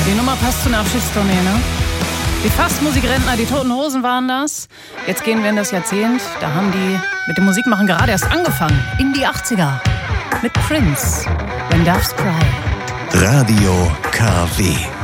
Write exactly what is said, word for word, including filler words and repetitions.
Die Nummer passt zu einer Abschiedstournee, ne? Die Fastmusikrentner, die Toten Hosen waren das. Jetzt gehen wir in das Jahrzehnt. Da haben die mit dem Musikmachen gerade erst angefangen. In die achtziger. Mit Prince. When Doves Cry. Radio K W.